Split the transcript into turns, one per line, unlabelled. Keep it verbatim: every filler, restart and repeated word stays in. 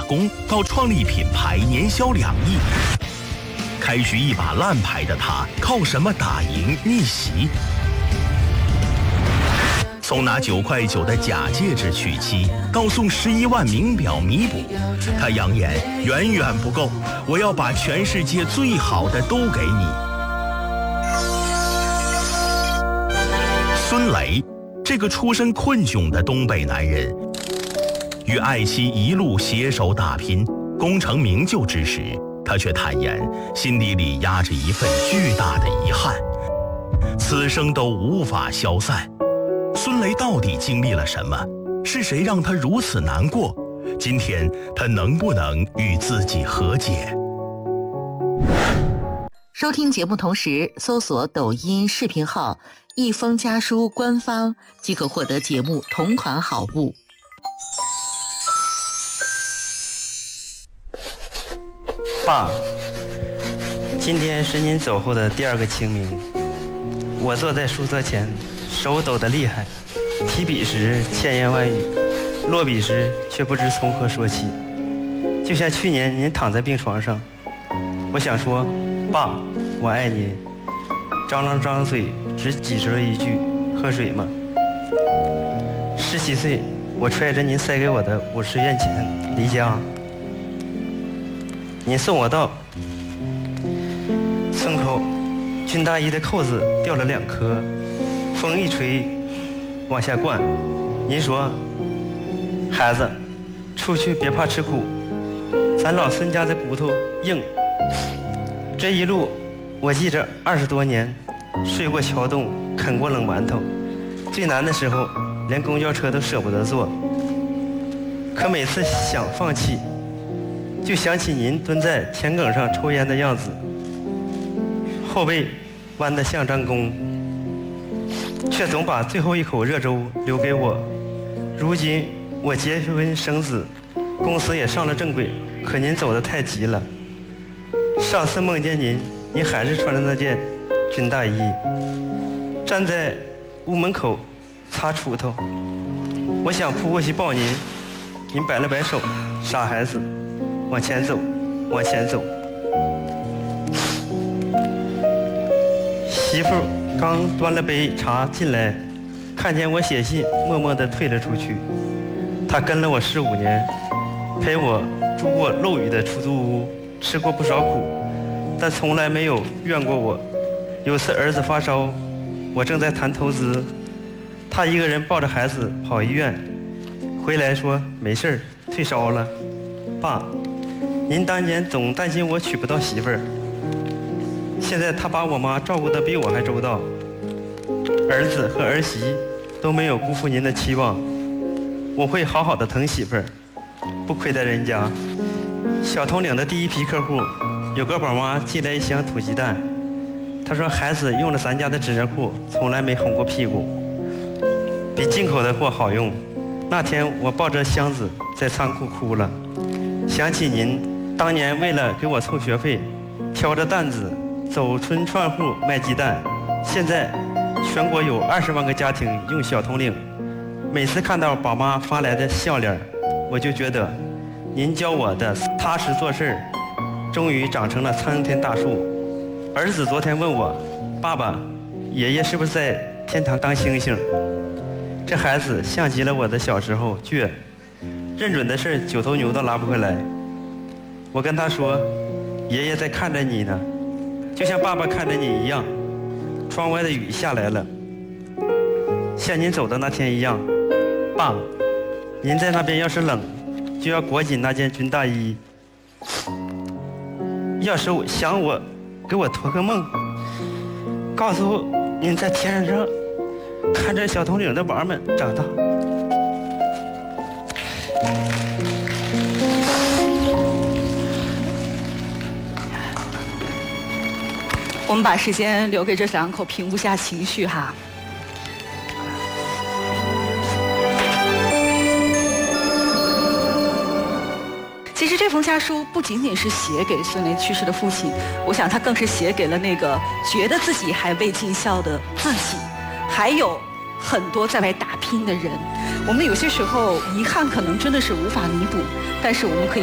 工到创立品牌，年销两亿。开局一把烂牌的他，靠什么打赢逆袭？从拿九块九的假戒指娶妻，到送十一万名表弥补，他扬言远远不够，我要把全世界最好的都给你。孙雷，这个出身困窘的东北男人，与爱妻一路携手打拼，功成名就之时，他却坦言心底里压着一份巨大的遗憾，此生都无法消散。孙雷到底经历了什么？是谁让他如此难过？今天他能不能与自己和解？
收听节目同时搜索抖音视频号一封家书官方，即可获得节目同款好物。
爸，今天是您走后的第二个清明，我坐在书桌前，手抖得厉害，提笔时千言万语，落笔时却不知从何说起。就像去年您躺在病床上，我想说爸我爱您，张张张嘴只挤出了一句喝水吗？十七岁，我揣着您塞给我的五十元钱离家，您送我到村口，军大衣的扣子掉了两颗，风一吹往下灌。您说孩子出去别怕吃苦，咱老孙家的骨头硬。这一路我记着二十多年，睡过桥洞，啃过冷馒头，最难的时候连公交车都舍不得坐，可每次想放弃，就想起您蹲在田埂上抽烟的样子，后背弯得像张弓，却总把最后一口热粥留给我。如今我结婚生子，公司也上了正轨，可您走得太急了。上次梦见您，您还是穿着那件军大衣，站在屋门口擦锄头。我想扑过去抱您，您摆了摆手，傻孩子，往前走，往前走。媳妇刚端了杯茶进来，看见我写信，默默地退了出去。她跟了我十五年，陪我住过漏雨的出租屋，吃过不少苦，但从来没有怨过我。有次儿子发烧，我正在谈投资，她一个人抱着孩子跑医院，回来说没事儿，退烧了。爸，您当年总担心我娶不到媳妇儿，现在他把我妈照顾得比我还周到，儿子和儿媳都没有辜负您的期望，我会好好的疼媳妇儿，不亏待人家。小铜岭的第一批客户，有个宝妈寄来一箱土鸡蛋，她说孩子用了咱家的纸尿裤，从来没红过屁股，比进口的货好用。那天我抱着箱子在仓库哭了，想起您当年为了给我凑学费，挑着担子走村串户卖鸡蛋。现在全国有二十万个家庭用小铜岭，每次看到宝妈发来的笑脸，我就觉得您教我的踏实做事终于长成了参天大树。儿子昨天问我，爸爸，爷爷是不是在天堂当星星？这孩子像极了我的小时候倔，认准的事九头牛都拉不回来。我跟他说，爷爷在看着你呢，就像爸爸看着你一样。窗外的雨下来了，像您走的那天一样。爸，您在那边要是冷，就要裹紧那件军大衣。要是我想我，给我托个梦，告诉您在天上看着小铜岭的娃们长大。
我们把时间留给这两口平复下情绪哈。其实这封家书不仅仅是写给孙雷去世的父亲，我想他更是写给了那个觉得自己还未尽孝的自己，还有很多在外打拼的人。我们有些时候遗憾可能真的是无法弥补，但是我们可以